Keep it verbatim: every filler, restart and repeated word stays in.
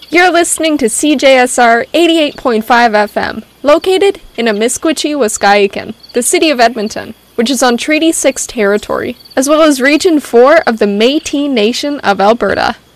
You're listening to C J S R eighty-eight point five F M, located in Amiskwitchie, Waskahikan, the city of Edmonton, which is on Treaty six territory, as well as Region four of the Métis Nation of Alberta.